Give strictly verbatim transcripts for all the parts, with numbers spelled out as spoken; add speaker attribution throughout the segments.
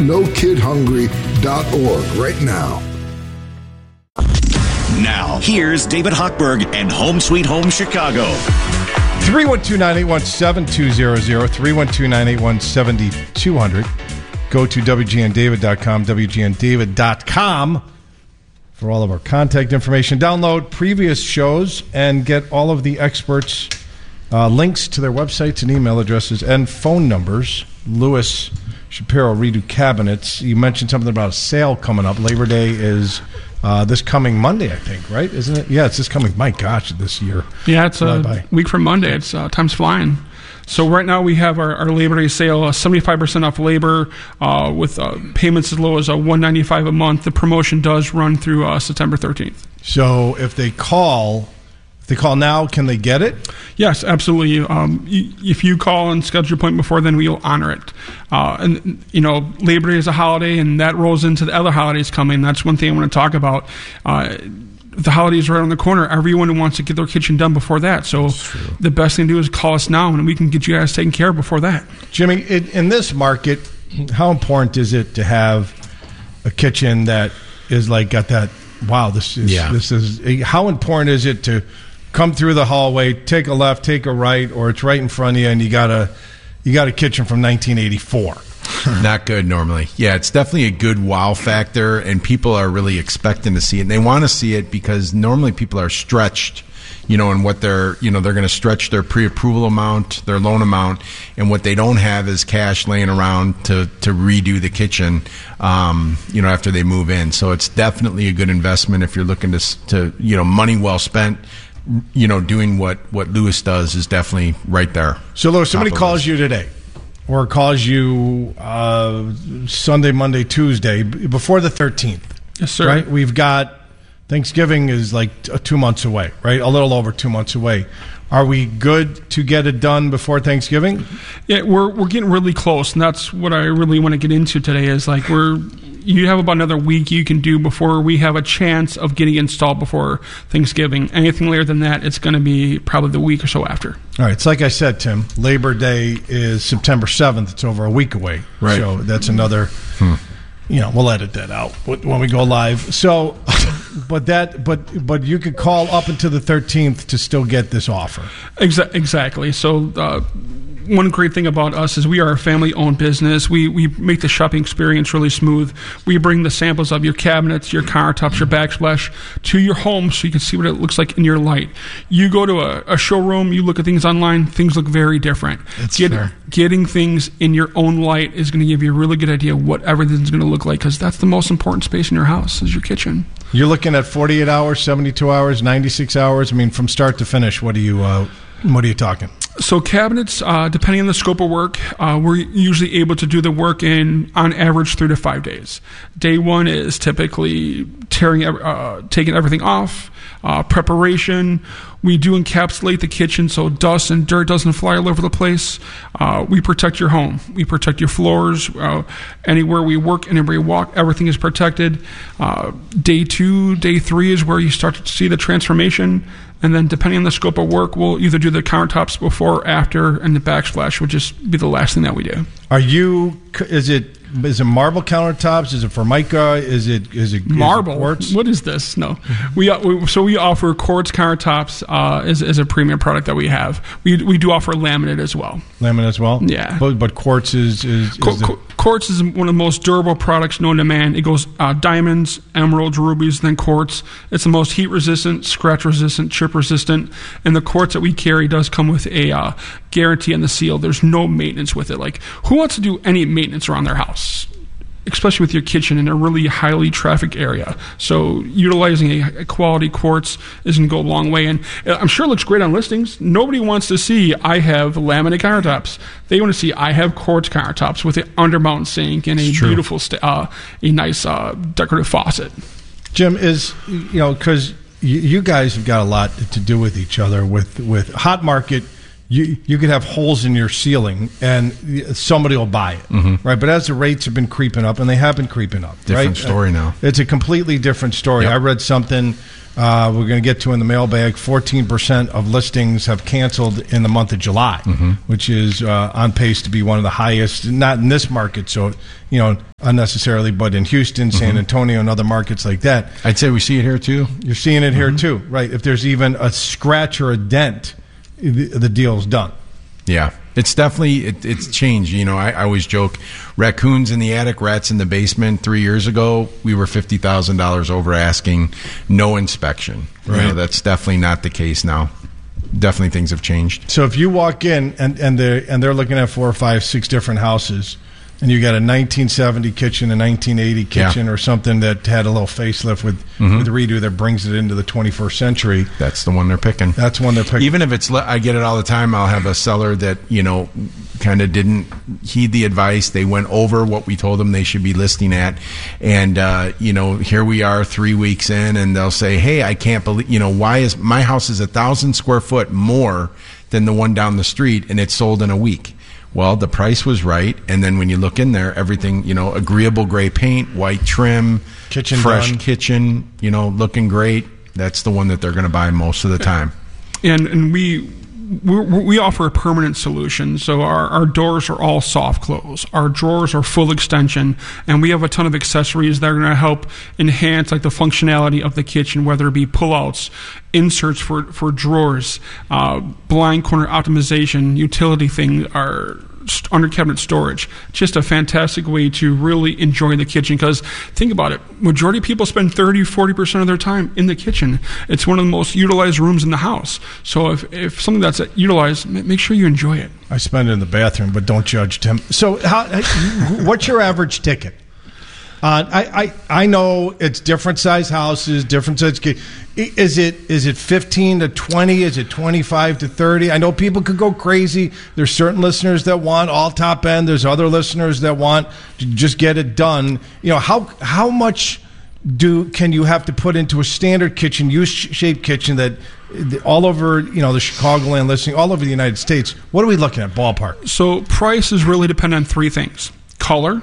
Speaker 1: no kid hungry dot org right now.
Speaker 2: Now, here's David Hochberg and Home Sweet Home Chicago.
Speaker 3: three one two, nine eight one, seven two zero zero, three one two, nine eight one, seven two zero zero. Go to W G N David dot com, W G N David dot com for all of our contact information. Download previous shows and get all of the experts' uh, links to their websites and email addresses and phone numbers. Lewis Shapiro, Redo Cabinets. You mentioned something about a sale coming up. Labor Day is uh, this coming Monday, I think, right? Isn't it? Yeah, it's this coming. My gosh, this year.
Speaker 4: Yeah, it's a
Speaker 3: Bye-bye.
Speaker 4: week from Monday. It's uh, time's flying. So right now we have our, our Labor Day sale, uh, seventy-five percent off labor uh, with uh, payments as low as uh, one hundred ninety-five dollars a month. The promotion does run through uh, September thirteenth.
Speaker 3: So if they call, if they call now, can they get it?
Speaker 4: Yes, absolutely. Um, y- if you call and schedule your appointment before then, we'll honor it. Uh, and, you know, Labor Day is a holiday, and that rolls into the other holidays coming. That's one thing I want to talk about. Uh, the holidays right on the corner. Everyone wants to get their kitchen done before that. So the best thing to do is call us now, and we can get you guys taken care of before that.
Speaker 3: Jimmy, in, in this market, how important is it to have a kitchen that is like got that, wow, this is,
Speaker 5: Yeah.
Speaker 3: this is, how important is it to come through the hallway, take a left, take a right, or it's right in front of you, and you got a, you got a kitchen from nineteen eighty-four?
Speaker 5: Not good normally. Yeah, it's definitely a good wow factor, and people are really expecting to see it. And they want to see it because normally people are stretched, you know, in what they're, you know, they're going to stretch their pre-approval amount, their loan amount, and what they don't have is cash laying around to, to redo the kitchen, um, you know, after they move in. So it's definitely a good investment if you're looking to, s- to you know, money well spent. You know, doing what, what Lewis does is definitely right there.
Speaker 3: So, Lewis, somebody
Speaker 5: Top of
Speaker 3: calls
Speaker 5: list.
Speaker 3: you today, or calls you uh, Sunday, Monday, Tuesday, b- before the thirteenth.
Speaker 4: Yes, sir.
Speaker 3: Right? We've got Thanksgiving is like t- two months away, right? A little over two months away. Are we good to get it done before Thanksgiving?
Speaker 4: Yeah, we're we're getting really close, and that's what I really want to get into today. Is like we're you have about another week you can do before we have a chance of getting installed before Thanksgiving. Anything later than that, it's going to be probably the week or so after.
Speaker 3: All right. It's like I said, Tim. Labor Day is September seventh. It's over a week away.
Speaker 5: Right.
Speaker 3: So that's another. Hmm. You know, we'll edit that out when we go live. So, but that, but but you could call up until the thirteenth to still get this offer.
Speaker 4: Exa- exactly. So, uh, one great thing about us is we are a family-owned business. We we make the shopping experience really smooth. We bring the samples of your cabinets, your countertops, your backsplash to your home so you can see what it looks like in your light. You go to a, a showroom, you look at things online, things look very different.
Speaker 5: That's
Speaker 4: Get,
Speaker 5: fair.
Speaker 4: Getting things in your own light is going to give you a really good idea of what everything's going to look like, because that's the most important space in your house is your kitchen.
Speaker 3: You're looking at forty-eight hours, seventy-two hours, ninety-six hours. I mean, from start to finish. What are you? Uh, what are you talking?
Speaker 4: So cabinets, uh, depending on the scope of work, uh, we're usually able to do the work in, on average, three to five days. Day one is typically tearing, uh, taking everything off, uh, preparation. We do encapsulate the kitchen so dust and dirt doesn't fly all over the place. Uh, we protect your home. We protect your floors. Uh, anywhere we work, anywhere we walk, everything is protected. Uh, day two, day three is where you start to see the transformation. And then depending on the scope of work, we'll either do the countertops before or after, and the backsplash would just be the last thing that we do.
Speaker 3: Are you? Is it? Is it marble countertops? Is it Formica? Is it? Is it
Speaker 4: Marble?
Speaker 3: Is it quartz?
Speaker 4: What is this? No, we, uh, we so we offer quartz countertops uh, as, as a premium product that we have. We we do offer laminate as well.
Speaker 3: Laminate as well.
Speaker 4: Yeah.
Speaker 3: But, but quartz is is, is
Speaker 4: Qu-
Speaker 3: the,
Speaker 4: qu- quartz is one of the most durable products known to man. It goes uh, diamonds, emeralds, rubies, then quartz. It's the most heat resistant, scratch resistant, chip resistant, and the quartz that we carry does come with a uh, guarantee on the seal. There's no maintenance with it. Like, who wants to do any maintenance around their house? Especially with your kitchen in a really highly trafficked area. So utilizing a, a quality quartz is going to go a long way. And I'm sure it looks great on listings. Nobody wants to see I have laminate countertops. They want to see I have quartz countertops with an undermount sink and a beautiful, st- uh, a nice uh, decorative faucet.
Speaker 3: Jim, is, you know, because you, you guys have got a lot to do with each other. With, with Hot Market, you you could have holes in your ceiling and somebody will buy it, mm-hmm. right? But as the rates have been creeping up, and they have been creeping up,
Speaker 5: different
Speaker 3: right?
Speaker 5: story now.
Speaker 3: It's a completely different story.
Speaker 5: Yep.
Speaker 3: I read something uh, we're going to get to in the mailbag, fourteen percent of listings have canceled in the month of July, mm-hmm. which is uh, on pace to be one of the highest, not in this market, so, you know, unnecessarily, but in Houston, San mm-hmm. Antonio, and other markets like that.
Speaker 5: I'd say we see it here, too.
Speaker 3: You're seeing it mm-hmm. here, too, right? If there's even a scratch or a dent, the, the deal's done.
Speaker 5: Yeah. It's definitely, it, it's changed. You know, I, I always joke, raccoons in the attic, rats in the basement. Three years ago, we were fifty thousand dollars over asking, no inspection. Right. You know, that's definitely not the case now. Definitely things have changed.
Speaker 3: So if you walk in and, and, they're, and they're looking at four, five, six different houses, and you got a nineteen seventy kitchen, a nineteen eighty kitchen, yeah. or something that had a little facelift with, mm-hmm. with a redo that brings it into the twenty-first century.
Speaker 5: That's the one they're picking.
Speaker 3: That's one they're picking.
Speaker 5: Even if it's, I get it all the time, I'll have a seller that, you know, kind of didn't heed the advice. They went over what we told them they should be listing at. And, uh, you know, here we are three weeks in, and they'll say, hey, I can't believe, you know, why is my house is a thousand square foot more than the one down the street, and it's sold in a week. Well, the price was right, and then when you look in there, everything, you know, agreeable gray paint, white trim,
Speaker 3: kitchen
Speaker 5: fresh
Speaker 3: done.
Speaker 5: kitchen, you know, looking great. That's the one that they're going to buy most of the time.
Speaker 4: And and we we we offer a permanent solution. So our, our doors are all soft close. Our drawers are full extension, and we have a ton of accessories that are going to help enhance like the functionality of the kitchen, whether it be pullouts, inserts for for drawers, uh, blind corner optimization, utility things, are under cabinet storage. Just a fantastic way to really enjoy the kitchen, because think about it, majority of people spend thirty, forty percent of their time in the kitchen. It's one of the most utilized rooms in the house. So if, if something that's utilized, make sure you enjoy it.
Speaker 3: I spend it in the bathroom, but don't judge, Tim. So how, what's your average ticket? Uh, I, I I know it's different size houses, different size. Is it is it fifteen to twenty? Is it twenty-five to thirty? I know people could go crazy. There's certain listeners that want all top end. There's other listeners that want to just get it done. You know, how how much do can you have to put into a standard kitchen, U-shaped kitchen that all over, you know, the Chicagoland listing, all over the United States? What are we looking at, ballpark?
Speaker 4: So prices really depend on three things: color,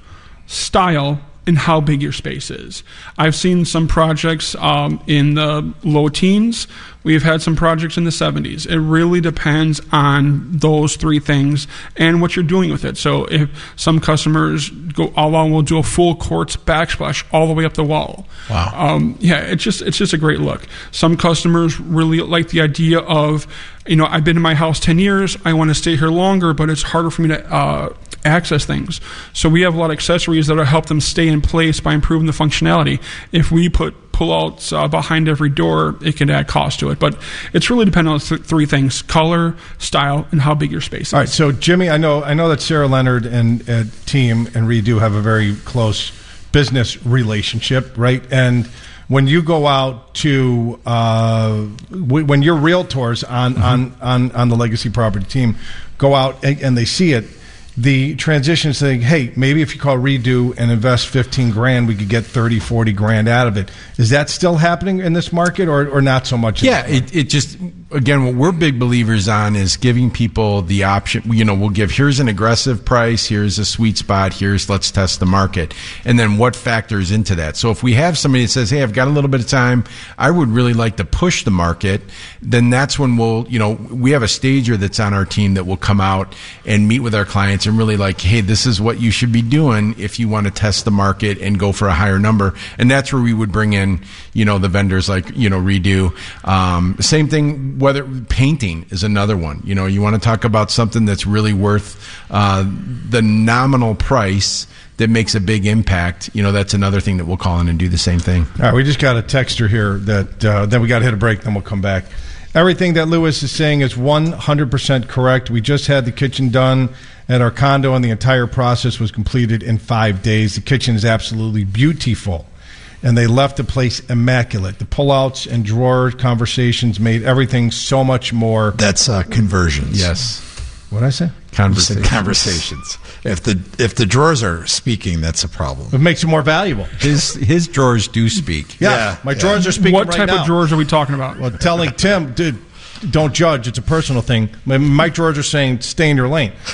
Speaker 4: style, and how big your space is. I've seen some projects um, in the low teens. We've had some projects in the seventies. It really depends on those three things and what you're doing with it. So if some customers go all along, we'll do a full quartz backsplash all the way up the wall.
Speaker 3: Wow.
Speaker 4: Um, yeah, it's just it's just a great look. Some customers really like the idea of, you know, I've been in my house ten years. I want to stay here longer, but it's harder for me to uh, access things. So we have a lot of accessories that will help them stay in place by improving the functionality. If we put pullouts uh, behind every door, it can add cost to it. But it's really dependent on th- three things: color, style, and how big your space is.
Speaker 3: All right, so Jimmy, I know I know that Sarah Leonard and uh, team and Redo have a very close business relationship, right? And when you go out to uh, w- when your realtors on, mm-hmm. on, on, on the Legacy Property team go out and, and they see it, the transition saying, hey, maybe if you call Redo and invest fifteen grand, we could get thirty, forty grand out of it. Is that still happening in this market, or, or not so much?
Speaker 5: Yeah, it, it just, again, what we're big believers on is giving people the option. You know, we'll give, here's an aggressive price, here's a sweet spot, here's let's test the market. And then what factors into that? So if we have somebody that says, hey, I've got a little bit of time, I would really like to push the market, then that's when we'll, you know, we have a stager that's on our team that will come out and meet with our clients and really like, hey, this is what you should be doing if you want to test the market and go for a higher number. And that's where we would bring in, you know, the vendors like, you know, Redo. Um, same thing, whether painting is another one. You know, you want to talk about something that's really worth uh, the nominal price that makes a big impact. You know, that's another thing that we'll call in and do the same thing.
Speaker 3: All right, we just got a texter here that uh, then we got to hit a break, then we'll come back. Everything that Lewis is saying is one hundred percent correct. We just had the kitchen done at our condo, and the entire process was completed in five days. The kitchen is absolutely beautiful, and they left the place immaculate. The pullouts and drawer conversations made everything so much more.
Speaker 6: That's uh, conversions.
Speaker 5: Yes.
Speaker 3: What did I say?
Speaker 5: Conversations.
Speaker 6: Conversations. If the if the drawers are speaking, that's a problem.
Speaker 3: It makes it more valuable.
Speaker 5: His his drawers do speak.
Speaker 3: Yeah,
Speaker 6: Yeah,
Speaker 3: my
Speaker 6: yeah.
Speaker 3: drawers are speaking
Speaker 4: What
Speaker 3: right
Speaker 4: type
Speaker 3: now.
Speaker 4: of drawers are we talking about?
Speaker 3: Well, telling Tim, dude, don't judge. It's a personal thing. My, my drawers are saying, stay in your lane.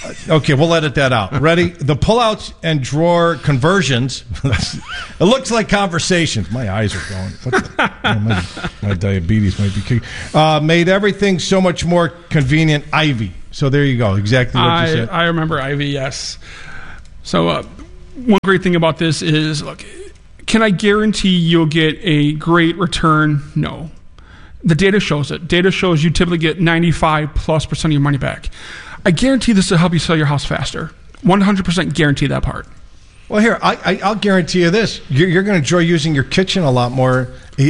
Speaker 3: Okay, we'll edit that out. Ready? The pullouts and drawer conversions. It looks like conversations. My eyes are going. What the, oh, my, my diabetes might be kicking. Uh, made everything so much more convenient. Ivy. So there you go. Exactly what
Speaker 4: I,
Speaker 3: you said.
Speaker 4: I remember Ivy, yes. So uh, one great thing about this is, look, can I guarantee you'll get a great return? No. The data shows it. Data shows you typically get ninety-five plus percent of your money back. I guarantee this will help you sell your house faster. one hundred percent guarantee that part.
Speaker 3: Well, here, I, I, I'll guarantee you this. You're, you're going to enjoy using your kitchen a lot more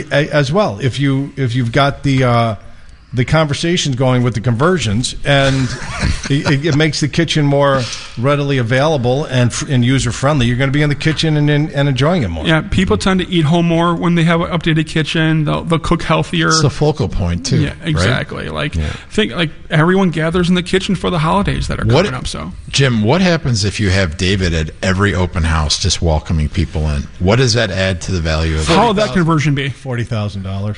Speaker 3: as well if, you, if you've got the... Uh, the conversations going with the conversions, and it, it makes the kitchen more readily available and, and user-friendly. You're going to be in the kitchen and, and, and enjoying it more.
Speaker 4: Yeah, people tend to eat home more when they have an updated kitchen. They'll, they'll cook healthier.
Speaker 6: It's the focal point, too.
Speaker 4: Yeah, exactly.
Speaker 6: Right?
Speaker 4: Like,
Speaker 6: yeah.
Speaker 4: think like everyone gathers in the kitchen for the holidays that are coming
Speaker 6: what,
Speaker 4: up. So,
Speaker 6: Jim, what happens if you have David at every open house just welcoming people in? What does that add to the value of it?
Speaker 4: How will that conversion be?
Speaker 3: forty thousand dollars.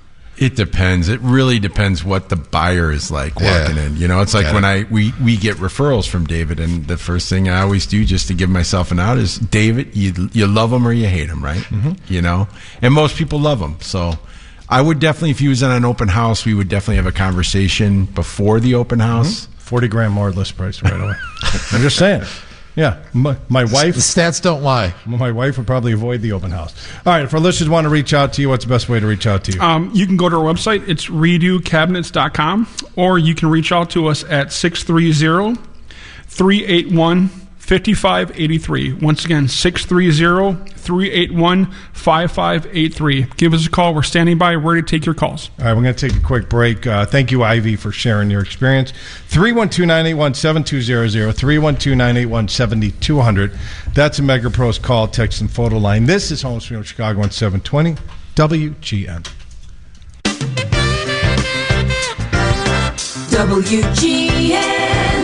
Speaker 5: It depends. It really depends what the buyer is like walking
Speaker 6: Yeah.
Speaker 5: in. You know, it's like
Speaker 6: Got
Speaker 5: when
Speaker 6: it.
Speaker 5: I we, we get referrals from David, and the first thing I always do just to give myself an out is, David, you you love him or you hate him, right? Mm-hmm. You know, and most people love him. So I would definitely, if he was in an open house, we would definitely have a conversation before the open house.
Speaker 3: Mm-hmm. forty grand more list price right away. I'm just saying. Yeah, my, my wife.
Speaker 6: The stats don't lie.
Speaker 3: My wife would probably avoid the open house. All right, if our listeners want to reach out to you, what's the best way to reach out to you?
Speaker 4: Um, you can go to our website. It's redo cabinets dot com, or you can reach out to us at six three zero, three eight one, five five eight three. Once again, six three zero, three eight one, five five eight three. Give us a call. We're standing by, ready to take your calls.
Speaker 3: All right, we're going to take a quick break. Uh, thank you, Ivy, for sharing your experience. three one two, nine eight one, seven two zero zero, three one two, nine eight one, seven two zero zero. That's a MegaPro's call, text, and photo line. This is Home Sweet Home Chicago on seven twenty W G N.
Speaker 7: W G N.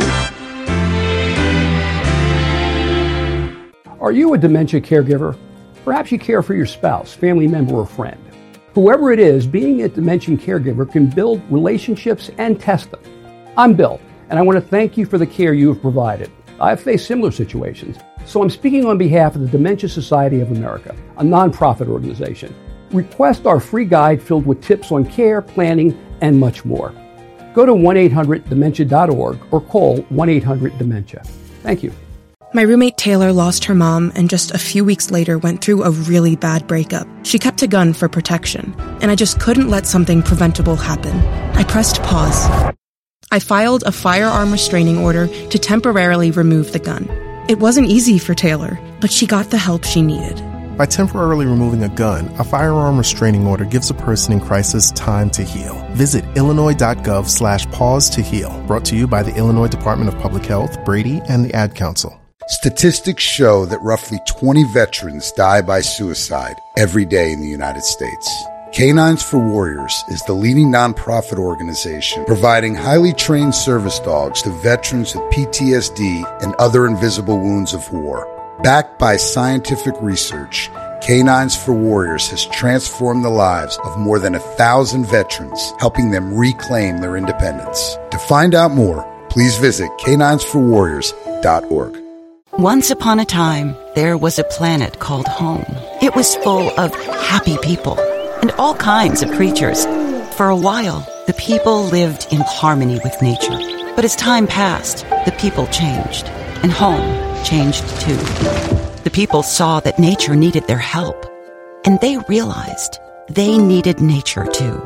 Speaker 8: Are you a dementia caregiver? Perhaps you care for your spouse, family member, or friend. Whoever it is, being a dementia caregiver can build relationships and test them. I'm Bill, and I want to thank you for the care you have provided. I've faced similar situations, so I'm speaking on behalf of the Dementia Society of America, a nonprofit organization. Request our free guide filled with tips on care, planning, and much more. Go to one eight hundred dementia dot org or call one eight hundred dementia. Thank you.
Speaker 9: My roommate Taylor lost her mom and just a few weeks later went through a really bad breakup. She kept a gun for protection, and I just couldn't let something preventable happen. I pressed pause. I filed a firearm restraining order to temporarily remove the gun. It wasn't easy for Taylor, but she got the help she needed.
Speaker 10: By temporarily removing a gun, a firearm restraining order gives a person in crisis time to heal. Visit illinois.gov slash pause to heal. Brought to you by the Illinois Department of Public Health, Brady, and the Ad Council.
Speaker 1: Statistics show that roughly twenty veterans die by suicide every day in the United States. Canines for Warriors is the leading nonprofit organization providing highly trained service dogs to veterans with P T S D and other invisible wounds of war. Backed by scientific research, Canines for Warriors has transformed the lives of more than a thousand veterans, helping them reclaim their independence. To find out more, please visit canines for warriors dot org.
Speaker 11: Once upon a time, there was a planet called home. It was full of happy people and all kinds of creatures. For a while, the people lived in harmony with nature. But as time passed, the people changed, and home changed too. The people saw that nature needed their help, and they realized they needed nature too.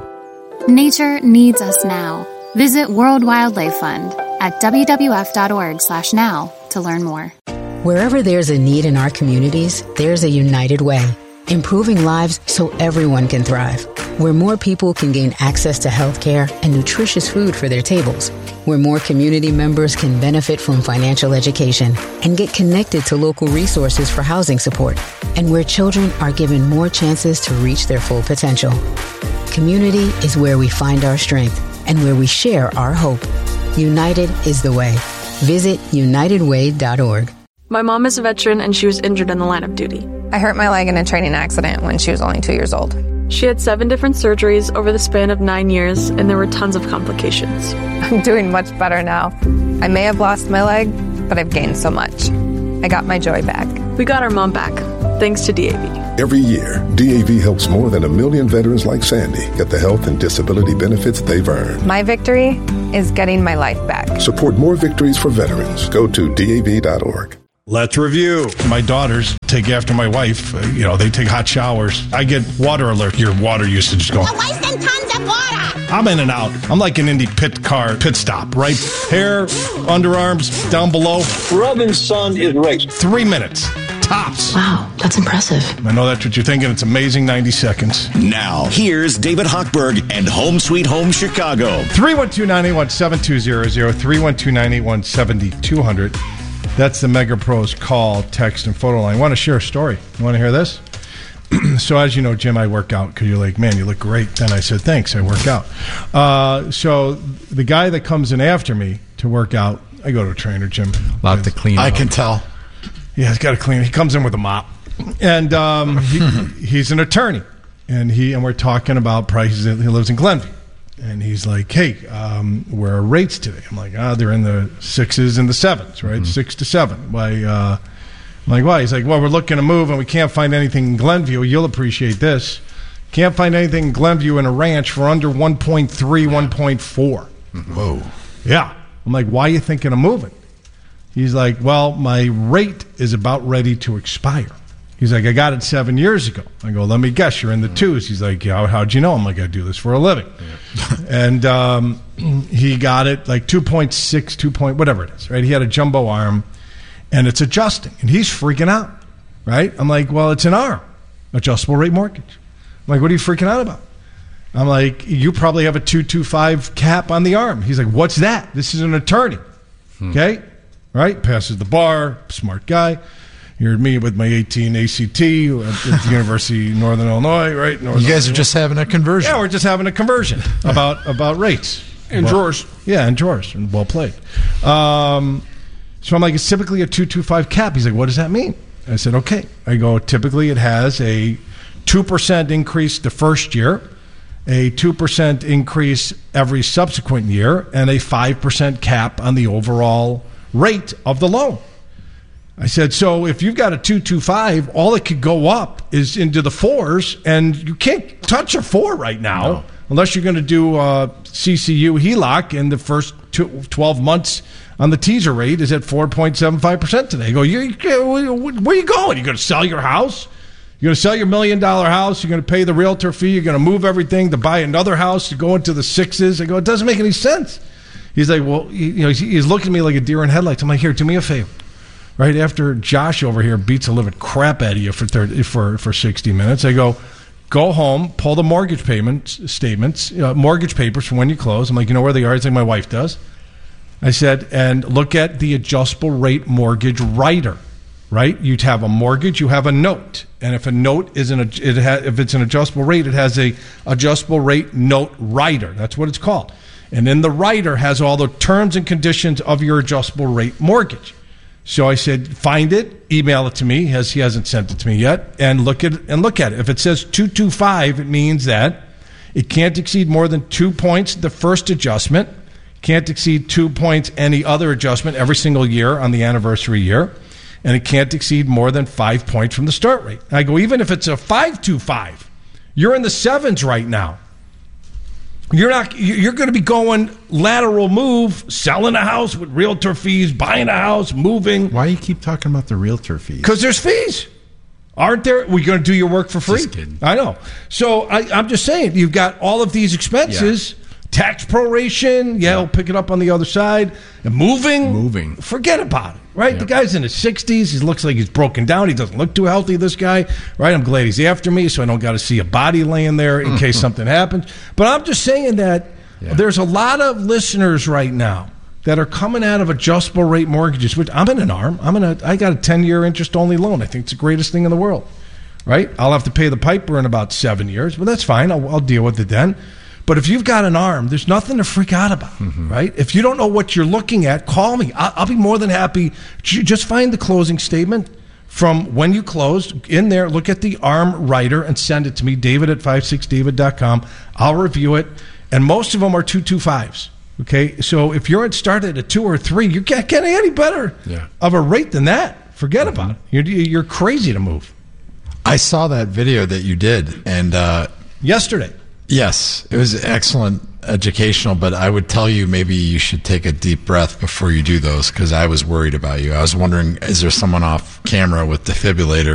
Speaker 12: Nature needs us now. Visit World Wildlife Fund at w w f dot org slash now to learn more.
Speaker 13: Wherever there's a need in our communities, there's a United Way, improving lives so everyone can thrive. Where more people can gain access to health care and nutritious food for their tables. Where more community members can benefit from financial education and get connected to local resources for housing support. And where children are given more chances to reach their full potential. Community is where we find our strength and where we share our hope. United is the way. Visit united way dot org.
Speaker 14: My mom is a veteran and she was injured in the line of duty.
Speaker 15: I hurt my leg in a training accident when she was only two years old.
Speaker 14: She had seven different surgeries over the span of nine years, and there were tons of complications.
Speaker 15: I'm doing much better now. I may have lost my leg, but I've gained so much. I got my joy back.
Speaker 14: We got our mom back, thanks to D A V.
Speaker 16: Every year, D A V helps more than a million veterans like Sandy get the health and disability benefits they've earned.
Speaker 15: My victory is getting my life back.
Speaker 16: Support more victories for veterans. Go to D A V dot org.
Speaker 3: Let's review. My daughters take after my wife. Uh, you know, they take hot showers. I get water alert. Your water usage is going.
Speaker 17: You're wasting tons of water.
Speaker 3: I'm in and out. I'm like an Indy pit car pit stop, right? Hair, underarms, down below.
Speaker 18: Robin's son is right.
Speaker 3: Three minutes. Tops.
Speaker 13: Wow, that's impressive.
Speaker 3: I know that's what you're thinking. It's amazing ninety seconds.
Speaker 2: Now, here's David Hochberg and Home Sweet Home Chicago.
Speaker 3: three one two, nine eight one, seven two zero zero, three one two, nine eight one, seven two zero zero. That's the Mega Pros call, text, and photo line. I want to share a story. You want to hear this? So as you know, Jim, I work out because you're like, man, you look great. Then I said, thanks, I work out. Uh, so the guy that comes in after me to work out, I go to a trainer, Jim.
Speaker 5: A lot to clean
Speaker 6: I
Speaker 5: up.
Speaker 6: can tell.
Speaker 3: Yeah, he's got to clean. He comes in with a mop. And um, he, he's an attorney. And he and we're talking about prices. He lives in Glenview. And he's like, hey, um, where are rates today? I'm like, ah, they're in the sixes and the sevens, right? Mm-hmm. Six to seven. Why? Uh, I'm like, why? He's like, well, we're looking to move and we can't find anything in Glenview. You'll appreciate this. Can't find anything in Glenview in a ranch for under one point three, one point four.
Speaker 6: Mm-hmm. Whoa.
Speaker 3: Yeah. I'm like, why are you thinking of moving? He's like, well, my rate is about ready to expire. He's like, I got it seven years ago. I go, let me guess, you're in the twos. He's like, yeah, how'd you know? I'm like, I do this for a living. Yeah. And um, he got it like two point six, two point, whatever it is, right? He had a jumbo arm, and it's adjusting, and he's freaking out, right? I'm like, well, it's an arm, adjustable rate mortgage. I'm like, what are you freaking out about? I'm like, you probably have a two twenty-five cap on the arm. He's like, what's that? This is an attorney, hmm. okay? Right? Passes the bar, smart guy. You're me with my eighteen A C T at, at the University of Northern Illinois, right? Northern
Speaker 6: you guys
Speaker 3: Illinois.
Speaker 6: are just having a conversion.
Speaker 3: Yeah, we're just having a conversion about about rates.
Speaker 4: And
Speaker 3: well,
Speaker 4: drawers.
Speaker 3: Yeah, and drawers. And well played. Um, so I'm like, it's typically a two twenty-five cap. He's like, what does that mean? I said, okay. I go, typically it has a two percent increase the first year, a two percent increase every subsequent year, and a five percent cap on the overall rate of the loan. I said, so if you've got a two twenty-five, all it could go up is into the fours, and you can't touch a four right now no. unless you're going to do uh, C C U H E L O C, and the first two, twelve months on the teaser rate is at four point seven five percent today. I go, you, you, where are you going? You're going to sell your house? You're going to sell your million-dollar house? You're going to pay the realtor fee? You're going to move everything to buy another house to go into the sixes? I go, it doesn't make any sense. He's like, well, you know, he's looking at me like a deer in headlights. I'm like, here, do me a favor. Right after Josh over here beats the living crap out of you for thirty, for for sixty minutes, I go, go home, pull the mortgage payments statements, uh, mortgage papers from when you close. I'm like, you know where they are? It's like my wife does. I said, and look at the adjustable rate mortgage rider. Right? You have a mortgage, you have a note, and if a note is an it ha, if it's an adjustable rate, it has a adjustable rate note rider. That's what it's called. And then the rider has all the terms and conditions of your adjustable rate mortgage. So I said, find it, email it to me, as he hasn't sent it to me yet, and look at and look at it. If it says two twenty-five, it means that it can't exceed more than two points the first adjustment, can't exceed two points any other adjustment every single year on the anniversary year, and it can't exceed more than five points from the start rate. And I go, even if it's a five twenty-five, you're in the sevens right now. You're not. You're going to be going lateral move, selling a house with realtor fees, buying a house, moving.
Speaker 5: Why do you keep talking about the realtor fees?
Speaker 3: Because there's fees, aren't there? We're going to do your work for free.
Speaker 5: Just kidding.
Speaker 3: I know. So I, I'm just saying, you've got all of these expenses. Yeah. Tax proration, yeah, we'll pick it up on the other side. And moving,
Speaker 5: moving,
Speaker 3: forget about it, right?
Speaker 5: Yep.
Speaker 3: The guy's in his sixties. He looks like he's broken down. He doesn't look too healthy, this guy, right? I'm glad he's after me, so I don't got to see a body laying there in case something happens. But I'm just saying that yeah. there's a lot of listeners right now that are coming out of adjustable rate mortgages, which I'm in an arm. I'm in a, I got a ten-year interest-only loan. I think it's the greatest thing in the world, right? I'll have to pay the piper in about seven years, but that's fine. I'll, I'll deal with it then. But if you've got an arm, there's nothing to freak out about, mm-hmm. right? If you don't know what you're looking at, call me. I'll, I'll be more than happy. Just find the closing statement from when you closed. In there, look at the arm rider and send it to me, David at five six david dot com. I'll review it. And most of them are two twenty-fives, Okay, so if you're at start at a two or three, you can't get any better
Speaker 5: Yeah.
Speaker 3: of a rate than that. Forget mm-hmm. about it. You're, you're crazy to move.
Speaker 6: I saw that video that you did, and uh,
Speaker 3: yesterday.
Speaker 6: Yes, it was excellent, educational, but I would tell you maybe you should take a deep breath before you do those, because I was worried about you. I was wondering, is there someone off camera with defibrillator